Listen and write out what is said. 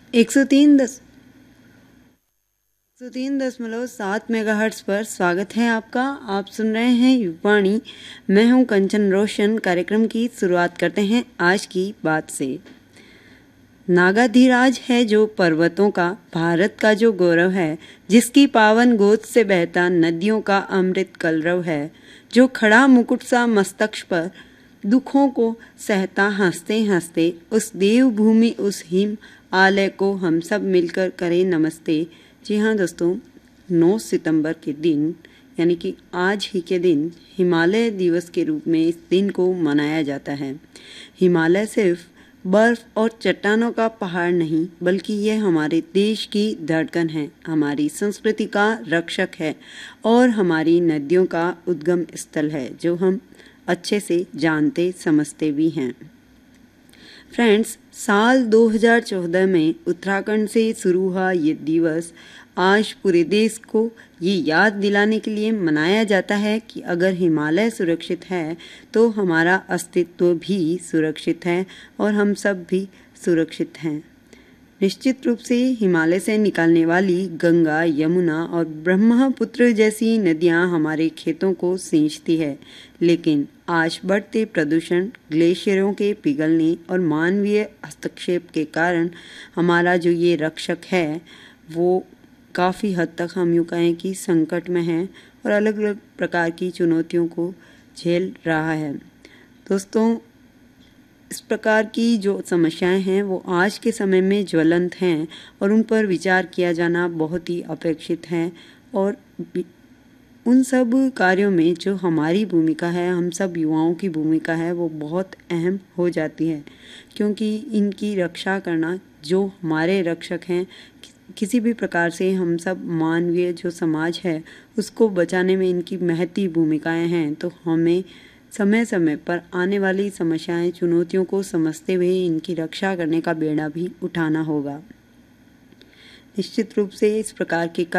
103.7 megahertz पर स्वागत है आपका। आप सुन रहे हैं युवाणी। मैं हूं कंचन रोशन। कार्यक्रम की शुरुआत करते हैं आज की बात से। नागाधिराज है जो पर्वतों का, भारत का जो गौरव है, जिसकी पावन गोद से बहता नदियों का अमृत कलरव है, जो खड़ा मुकुट सा मस्तक पर दुखों को सहता हंसते हंसते, उस देवभूमि उस हिम आलय को हम सब मिलकर करें नमस्ते। जी हाँ दोस्तों, 9 सितंबर के दिन यानी कि आज ही के दिन हिमालय दिवस के रूप में इस दिन को मनाया जाता है। हिमालय सिर्फ बर्फ और चट्टानों का पहाड़ नहीं, बल्कि यह हमारे देश की धड़कन है, हमारी संस्कृति का रक्षक है और हमारी नदियों का उद्गम स्थल है, जो हम अच्छे से जानते समझते भी हैं। फ्रेंड्स, साल 2014 में उत्तराखंड से शुरू हुआ ये दिवस आज पूरे देश को ये याद दिलाने के लिए मनाया जाता है कि अगर हिमालय सुरक्षित है तो हमारा अस्तित्व भी सुरक्षित है और हम सब भी सुरक्षित हैं। निश्चित रूप से हिमालय से निकलने वाली गंगा, यमुना और ब्रह्मपुत्र जैसी नदियां हमारे खेतों को सींचती है, लेकिन आज बढ़ते प्रदूषण, ग्लेशियरों के पिघलने और मानवीय हस्तक्षेप के कारण हमारा जो ये रक्षक है वो काफ़ी हद तक हम यूँ कहें कि संकट में है और अलग अलग प्रकार की चुनौतियों को झेल रहा है। दोस्तों, इस प्रकार की जो समस्याएं हैं वो आज के समय में ज्वलंत हैं और उन पर विचार किया जाना बहुत ही अपेक्षित है और उन सब कार्यों में जो हमारी भूमिका है, हम सब युवाओं की भूमिका है, वो बहुत अहम हो जाती है, क्योंकि इनकी रक्षा करना, जो हमारे रक्षक हैं, किसी भी प्रकार से हम सब मानवीय जो समाज है उसको बचाने में इनकी महती भूमिकाएं हैं। तो हमें समय समय पर आने वाली समस्याएं, चुनौतियों को समझते हुए इनकी रक्षा करने का बेड़ा भी उठाना होगा। निश्चित रूप से इस प्रकार के